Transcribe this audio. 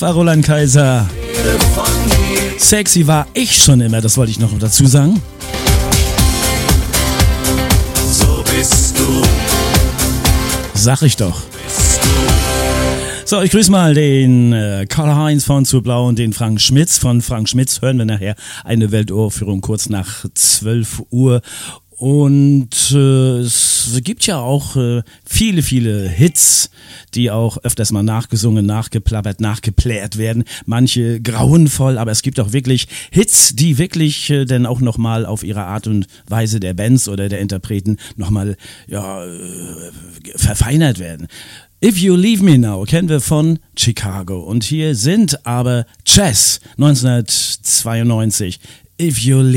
war Roland Kaiser. Sexy war ich schon immer, das wollte ich noch dazu sagen. So bist du. Sag ich doch. So, ich grüße mal den Karl-Heinz von Zur Blau und den Frank Schmitz. Von Frank Schmitz hören wir nachher eine Welturaufführung kurz nach 12 Uhr. Und es gibt ja auch viele Hits, die auch öfters mal nachgesungen, nachgeplappert, nachgeplärt werden. Manche grauenvoll, aber es gibt auch wirklich Hits, die wirklich dann auch nochmal auf ihre Art und Weise der Bands oder der Interpreten nochmal verfeinert werden. If You Leave Me Now kennen wir von Chicago. Und hier sind aber Chess 1992. If You